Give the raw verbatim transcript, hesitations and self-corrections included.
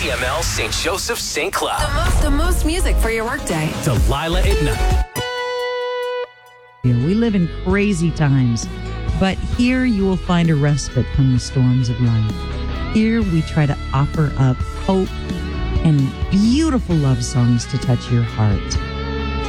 C M L Saint Joseph Saint Cloud. The most, the most music for your workday. Delilah at night. We live in crazy times, but here you will find a respite from the storms of life. Here we try to offer up hope and beautiful love songs to touch your heart.